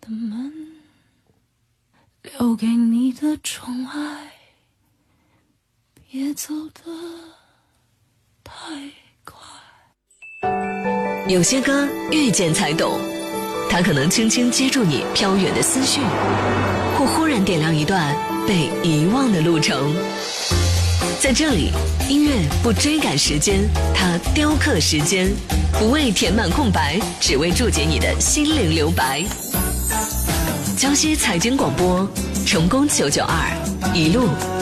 的门，留给你的宠爱，别走得太快。 有些歌遇见才懂，它可能轻轻接住你飘远的思绪，或忽然点亮一段被遗忘的路程。在这里，音乐不追赶时间，它雕刻时间，不为填满空白，只为注解你的心灵留白。江西财经广播，成功992，一路